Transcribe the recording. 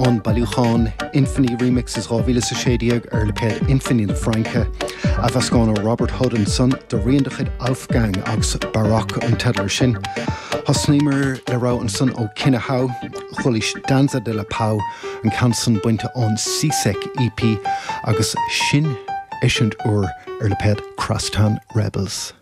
an Balúchán Infinity remix is rávíle sa sédiag le péad Infinity na Franca a bheascán ó Robert Hood and Son de riondachid Wolfgang agus Baroque an tedlar sin. Hasnímer le rá an son ó Kinahau, cholis Danza de la Pau an canson buinte an Seasick EP agus sin éisiant le péad Crosstown Rebels.